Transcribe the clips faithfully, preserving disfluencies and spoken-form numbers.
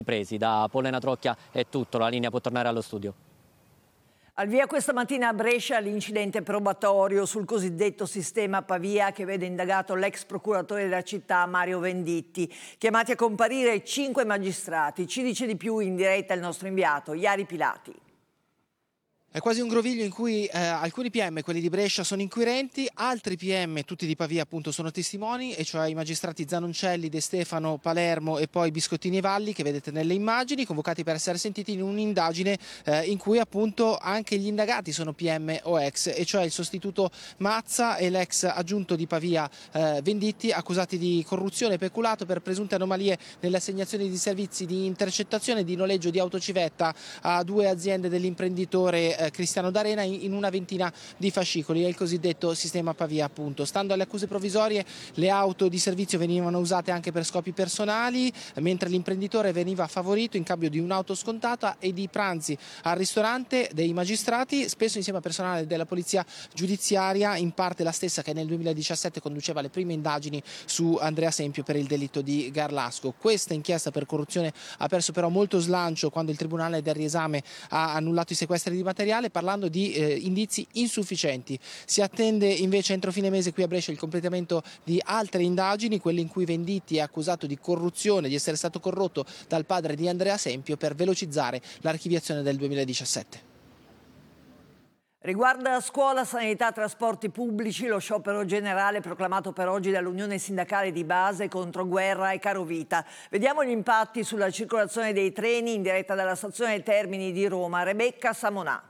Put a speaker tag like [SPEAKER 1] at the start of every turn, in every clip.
[SPEAKER 1] Presi da Polena Trocchia è tutto, la linea può tornare allo studio.
[SPEAKER 2] Al via questa mattina a Brescia l'incidente probatorio sul cosiddetto sistema Pavia che vede indagato l'ex procuratore della città Mario Venditti. Chiamati a comparire cinque magistrati. Ci dice di più in diretta il nostro inviato Iari Pilati.
[SPEAKER 3] È quasi un groviglio in cui eh, alcuni P M, quelli di Brescia, sono inquirenti, altri P M, tutti di Pavia appunto, sono testimoni, e cioè i magistrati Zanoncelli, De Stefano, Palermo e poi Biscottini e Valli, che vedete nelle immagini, convocati per essere sentiti in un'indagine eh, in cui appunto anche gli indagati sono P M o ex, e cioè il sostituto Mazza e l'ex aggiunto di Pavia eh, Venditti, accusati di corruzione e peculato per presunte anomalie nelle assegnazioni di servizi di intercettazione e di noleggio di autocivetta a due aziende dell'imprenditore Cristiano D'Arena in una ventina di fascicoli. È il cosiddetto sistema Pavia appunto. Stando alle accuse provvisorie, le auto di servizio venivano usate anche per scopi personali, mentre l'imprenditore veniva favorito in cambio di un'auto scontata e di pranzi al ristorante dei magistrati, spesso insieme a personale della polizia giudiziaria, in parte la stessa che nel duemiladiciassette conduceva le prime indagini su Andrea Sempio per il delitto di Garlasco. Questa inchiesta per corruzione ha perso però molto slancio quando il Tribunale del riesame ha annullato i sequestri di materiale, parlando di eh, indizi insufficienti. Si attende invece entro fine mese qui a Brescia il completamento di altre indagini, quelle in cui Venditti è accusato di corruzione, di essere stato corrotto dal padre di Andrea Sempio, per velocizzare l'archiviazione del duemiladiciassette.
[SPEAKER 2] Riguarda scuola, sanità, trasporti pubblici, lo sciopero generale proclamato per oggi dall'Unione Sindacale di Base contro Guerra e Carovita. Vediamo gli impatti sulla circolazione dei treni in diretta dalla stazione Termini di Roma. Rebecca Samonà.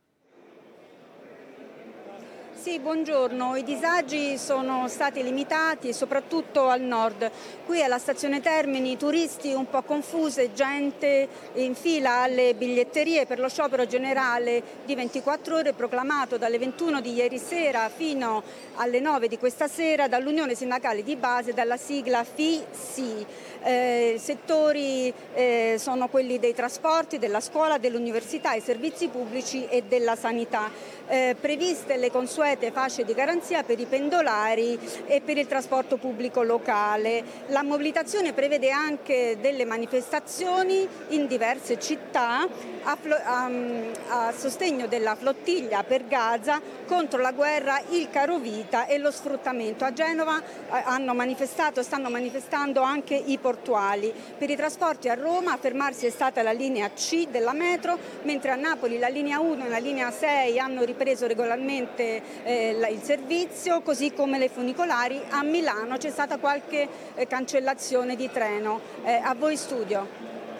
[SPEAKER 4] Sì, buongiorno. I disagi sono stati limitati soprattutto al nord. Qui alla stazione Termini turisti un po' confuse, gente in fila alle biglietterie per lo sciopero generale di ventiquattro ore proclamato dalle ventuno di ieri sera fino alle nove di questa sera dall'Unione Sindacale di Base, dalla sigla F I S I. Eh, settori eh, sono quelli dei trasporti, della scuola, dell'università, i servizi pubblici e della sanità. Eh, previste le consuete fasce di garanzia per i pendolari e per il trasporto pubblico locale. La mobilitazione prevede anche delle manifestazioni in diverse città a, a, a sostegno della flottiglia per Gaza contro la guerra, il carovita e lo sfruttamento. A Genova eh, hanno manifestato, stanno manifestando anche i portuali. Per i trasporti a Roma a fermarsi è stata la linea C della metro, mentre a Napoli la linea uno e la linea sei hanno ripreso regolarmente eh, il servizio, così come le funicolari. A Milano c'è stata qualche eh, cancellazione di treno. Eh, a voi studio.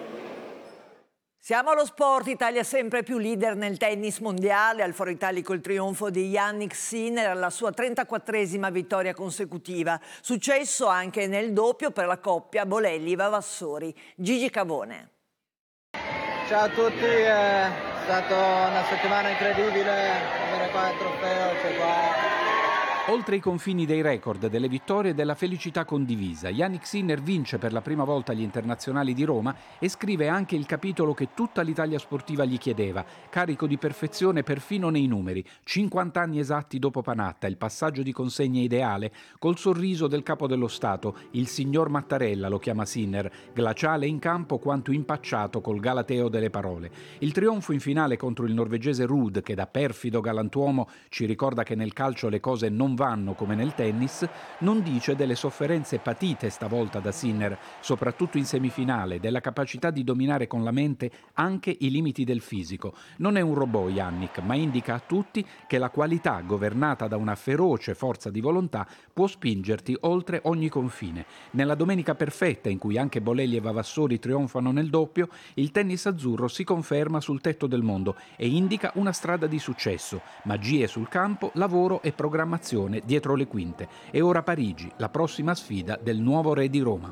[SPEAKER 2] Siamo allo sport. Italia sempre più leader nel tennis mondiale. Al Foro Italico il trionfo di Jannik Sinner alla sua trentaquattresima vittoria consecutiva. Successo anche nel doppio per la coppia Bolelli-Vavassori. Gigi Cavone.
[SPEAKER 5] Ciao a tutti, è stata una settimana incredibile, avere qua il trofeo, c'è qua.
[SPEAKER 6] Oltre i confini dei record, delle vittorie e della felicità condivisa, Jannik Sinner vince per la prima volta gli internazionali di Roma e scrive anche il capitolo che tutta l'Italia sportiva gli chiedeva, carico di perfezione perfino nei numeri. cinquanta anni esatti dopo Panatta, il passaggio di consegne ideale, col sorriso del capo dello Stato, il signor Mattarella lo chiama Sinner, glaciale in campo quanto impacciato col galateo delle parole. Il trionfo in finale contro il norvegese Ruud, che da perfido galantuomo ci ricorda che nel calcio le cose non vanno come nel tennis, non dice delle sofferenze patite stavolta da Sinner, soprattutto in semifinale, della capacità di dominare con la mente anche i limiti del fisico. Non è un robot Jannik, ma indica a tutti che la qualità, governata da una feroce forza di volontà, può spingerti oltre ogni confine. Nella domenica perfetta, in cui anche Bolelli e Vavassori trionfano nel doppio, il tennis azzurro si conferma sul tetto del mondo e indica una strada di successo. Magie sul campo, lavoro e programmazione dietro le quinte. E ora Parigi, la prossima sfida del nuovo re di Roma.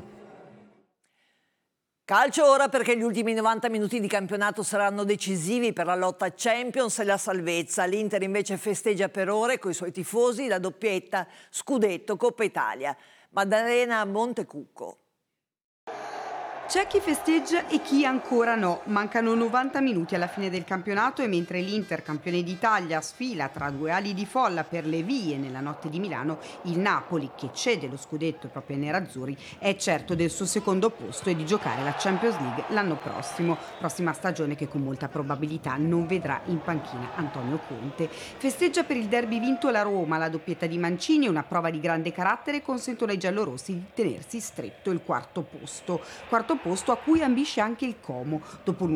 [SPEAKER 2] Calcio ora, perché gli ultimi novanta minuti di campionato saranno decisivi per la lotta a Champions e la salvezza. L'Inter invece festeggia per ore coi suoi tifosi la doppietta Scudetto Coppa Italia. Maddalena Montecucco.
[SPEAKER 7] C'è chi festeggia e chi ancora no. Mancano novanta minuti alla fine del campionato e mentre l'Inter, campione d'Italia, sfila tra due ali di folla per le vie nella notte di Milano, il Napoli, che cede lo scudetto proprio ai nerazzurri, è certo del suo secondo posto e di giocare la Champions League l'anno prossimo. Prossima stagione che con molta probabilità non vedrà in panchina Antonio Conte. Festeggia per il derby vinto la Roma, la doppietta di Mancini, una prova di grande carattere, consentono ai giallorossi di tenersi stretto il quarto posto. Quarto posto a cui ambisce anche il Como. Dopo